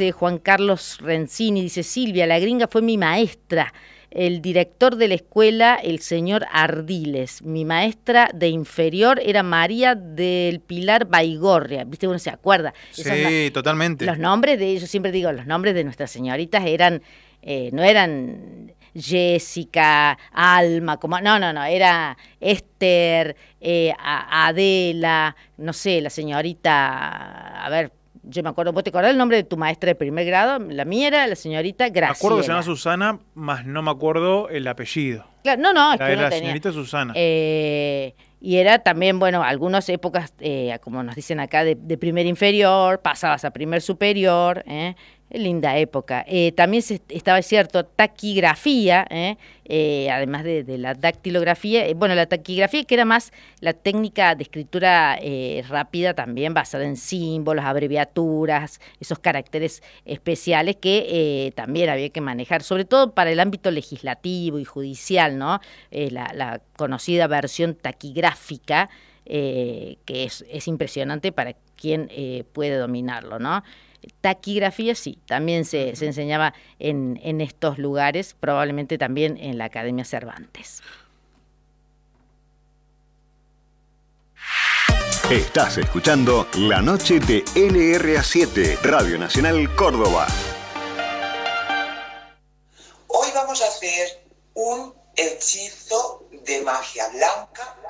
dice Juan Carlos Rencini, dice Silvia, la gringa fue mi maestra. El director de la escuela, el señor Ardiles. Mi maestra de inferior era María del Pilar Baigorria. ¿Viste? Uno se acuerda. Sí, totalmente. Los nombres de ellos, siempre digo, los nombres de nuestras señoritas eran, no eran Jessica, Alma, no, era Esther, Adela, no sé, la señorita, a ver, yo me acuerdo, ¿vos te acordás el nombre de tu maestra de primer grado? La mía era la señorita Graciela. Me acuerdo que se llama Susana, más no me acuerdo el apellido. Claro, no, es la que de no la tenía. Señorita Susana. Y era también, bueno, algunas épocas, como nos dicen acá, de primer inferior, pasabas a primer superior, linda época. También estaba cierto, taquigrafía, además de la dactilografía, bueno, la taquigrafía que era más la técnica de escritura rápida también, basada en símbolos, abreviaturas, esos caracteres especiales que también había que manejar, sobre todo para el ámbito legislativo y judicial, ¿no? La conocida versión taquigráfica, que es impresionante para quien puede dominarlo, ¿no? Taquigrafía sí, también se enseñaba en estos lugares, probablemente también en la Academia Cervantes. Estás escuchando La Noche de LRA7, Radio Nacional Córdoba. Hoy vamos a hacer un hechizo de magia blanca